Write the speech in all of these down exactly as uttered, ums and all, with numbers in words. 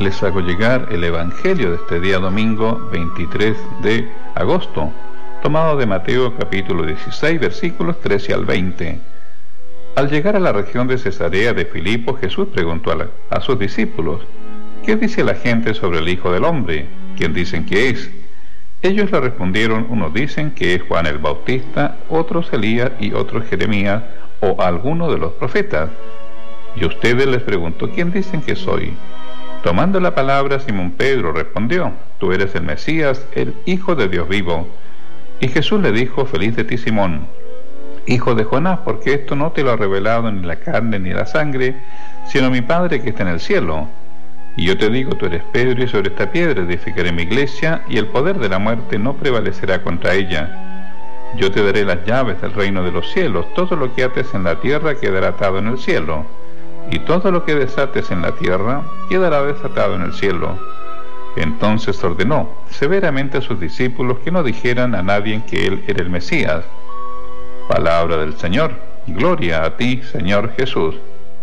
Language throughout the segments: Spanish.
les hago llegar el Evangelio de este día domingo veintitrés de agosto, tomado de Mateo capítulo dieciséis, versículos trece al veinte. Al llegar a la región de Cesarea de Filipo, Jesús preguntó a, la, a sus discípulos: ¿qué dice la gente sobre el Hijo del Hombre? ¿Quién dicen que es? Ellos le respondieron: unos dicen que es Juan el Bautista, otros Elías y otros Jeremías o alguno de los profetas. Y ustedes les preguntó: ¿quién dicen que soy? Tomando la palabra, Simón Pedro respondió: tú eres el Mesías, el Hijo de Dios vivo. Y Jesús le dijo: feliz de ti, Simón, hijo de Jonás, porque esto no te lo ha revelado ni la carne ni la sangre, sino mi Padre que está en el cielo. Y yo te digo, tú eres Pedro, y sobre esta piedra edificaré mi iglesia, y el poder de la muerte no prevalecerá contra ella. Yo te daré las llaves del reino de los cielos. Todo lo que ates en la tierra quedará atado en el cielo, y todo lo que desates en la tierra quedará desatado en el cielo. Entonces ordenó severamente a sus discípulos que no dijeran a nadie que él era el Mesías. Palabra del Señor. Gloria a ti, Señor Jesús.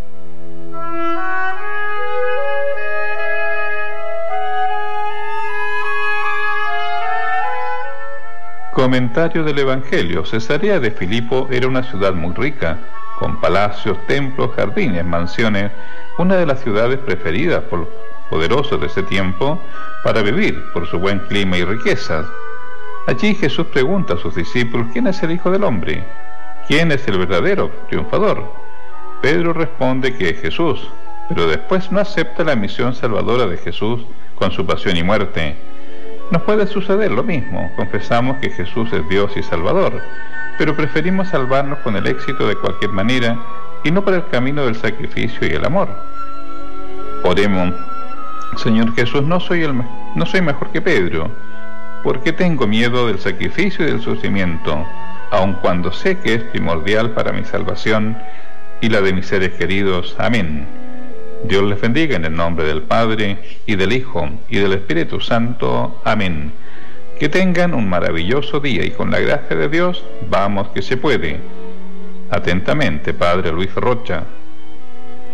Comentario del Evangelio. Cesarea de Filipo era una ciudad muy rica, con palacios, templos, jardines, mansiones, una de las ciudades preferidas por los poderosos de ese tiempo para vivir por su buen clima y riquezas. Allí Jesús pregunta a sus discípulos: ¿quién es el Hijo del Hombre? ¿Quién es el verdadero triunfador? Pedro responde que es Jesús, pero después no acepta la misión salvadora de Jesús con su pasión y muerte. Nos puede suceder lo mismo. Confesamos que Jesús es Dios y Salvador, pero preferimos salvarnos con el éxito de cualquier manera y no por el camino del sacrificio y el amor. Oremos. Señor Jesús, no soy, el, no soy mejor que Pedro, porque tengo miedo del sacrificio y del sufrimiento, aun cuando sé que es primordial para mi salvación y la de mis seres queridos. Amén. Dios les bendiga en el nombre del Padre, y del Hijo, y del Espíritu Santo. Amén. Que tengan un maravilloso día, y con la gracia de Dios, vamos que se puede. Atentamente, Padre Luis Rocha.